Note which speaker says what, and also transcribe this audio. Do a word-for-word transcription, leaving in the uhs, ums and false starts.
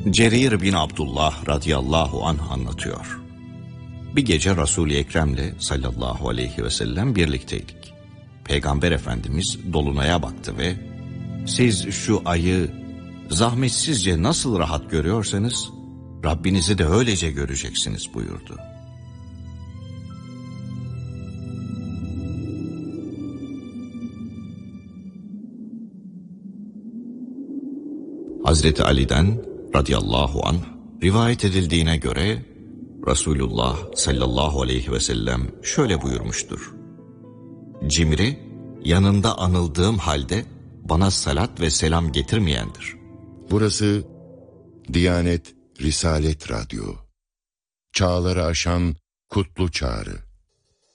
Speaker 1: Cerir bin Abdullah radıyallahu anh anlatıyor. Bir gece Resul-i Ekrem'le sallallahu aleyhi ve sellem birlikteydik. Peygamber Efendimiz dolunaya baktı ve siz şu ayı zahmetsizce nasıl rahat görüyorsanız Rabbinizi de öylece göreceksiniz buyurdu. Hazreti Ali'den radıyallahu anh rivayet edildiğine göre Resulullah sallallahu aleyhi ve sellem şöyle buyurmuştur. Cimri yanında anıldığım halde bana salat ve selam getirmeyendir.
Speaker 2: Burası Diyanet Risalet Radyo. Çağları aşan kutlu çağrı.